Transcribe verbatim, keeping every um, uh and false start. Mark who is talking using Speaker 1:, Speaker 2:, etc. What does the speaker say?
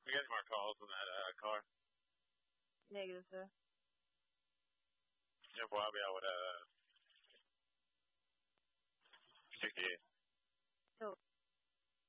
Speaker 1: we got any more calls on that uh, car?
Speaker 2: Negative, sir.
Speaker 1: Yeah, Bobby, I would uh, sixty-eight.